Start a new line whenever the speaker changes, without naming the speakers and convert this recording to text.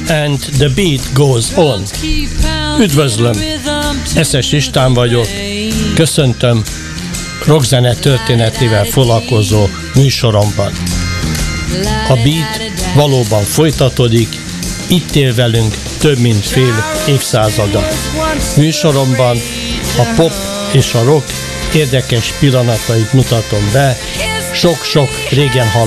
and the beat goes on. Üdvözlöm, Eszes István vagyok, köszöntöm rockzene történetével foglalkozó műsoromban. A beat valóban folytatódik, itt él velünk több mint fél évszázada. Műsoromban a pop és a rock érdekes pillanatait mutatom be, sok-sok régen hallott